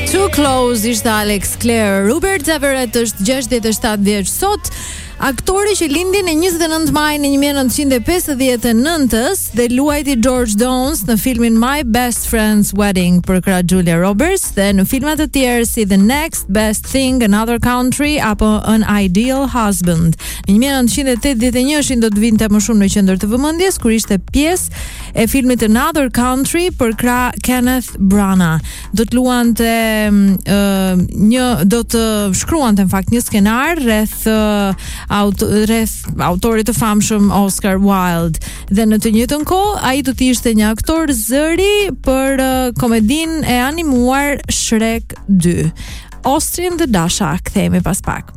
Too Close ishte Alex Clare. Rupert Everett është 67 vjeç sot. Aktori që lindi në 29 maj në 1959 dhe luajti George Jones në filmin My Best Friend's Wedding për krah Julia Roberts dhe në filma të tjerë si The Next Best Thing, Another Country apo An Ideal Husband. Në 1981 do të vinte më shumë në qendër të vëmendjes kur ishte pjesë e filmit Another Country për krah Kenneth Branagh. Do të luante do të shkruante në fakt një skenar rreth autorit të famshëm Oscar Wilde dhe në të njëjtën kohë ai do të ishte një aktor zëri për komedinë e animuar Shrek 2. Ostrin dhe Dasha, kthehemi pas pak.